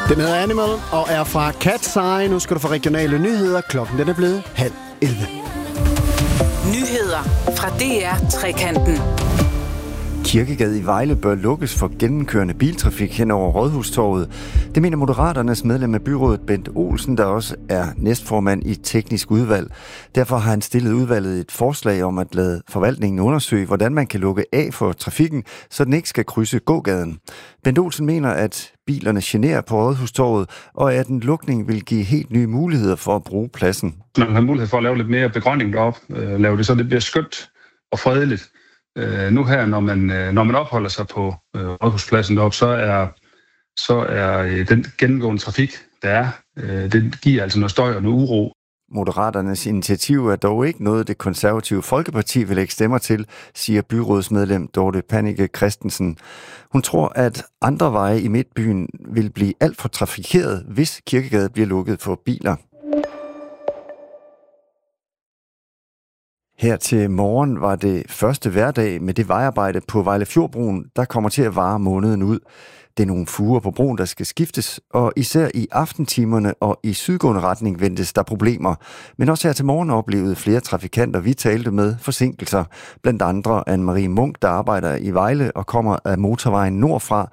Den hedder Animal og er fra Cat's Eye. Nu skal du få regionale nyheder. Klokken den er blevet 10:30. Nyheder fra DR Trekanten. Kirkegade i Vejle bør lukkes for gennemkørende biltrafik hen over Rådhustorvet. Det mener Moderaternes medlem af byrådet Bent Olsen, der også er næstformand i teknisk udvalg. Derfor har han stillet udvalget et forslag om at lade forvaltningen undersøge, hvordan man kan lukke af for trafikken, så den ikke skal krydse gågaden. Bent Olsen mener, at bilerne generer på Rådhustorvet, og at en lukning vil give helt nye muligheder for at bruge pladsen. Man har mulighed for at lave lidt mere begrønning deroppe, lave det så det bliver skønt og fredeligt. Nu her, når man opholder sig på Rådhuspladsen deroppe, så er den gennemgående trafik, der er, det giver altså noget støj og noget uro. Moderaternes initiativ er dog ikke noget, det konservative Folkeparti vil lægge stemmer til, siger byrådsmedlem Dorte Pannike Christensen. Hun tror, at andre veje i midtbyen vil blive alt for trafikeret, hvis Kirkegade bliver lukket for biler. Her til morgen var det første hverdag med det vejarbejde på Vejlefjordbroen, der kommer til at vare måneden ud. Det er nogle fuger på broen, der skal skiftes, og især i aftentimerne og i sydgående retning ventes der problemer. Men også her til morgen oplevede flere trafikanter, vi talte med, forsinkelser. Blandt andre Anne-Marie Munk, der arbejder i Vejle og kommer af motorvejen nordfra,